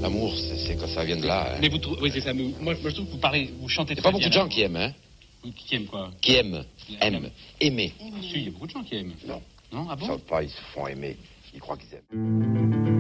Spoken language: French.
L'amour, c'est quand ça vient de là. Hein. Mais vous trouvez... Oui, c'est ça. Mais moi, je trouve que vous chantez très bien. Il y a pas beaucoup de gens qui aiment, hein. Qui aiment quoi? Qui aiment. Aimer. Si, il y a beaucoup de gens qui aiment. Non. Non, ah bon? Ils savent pas, ils se font aimer. Ils croient qu'ils aiment.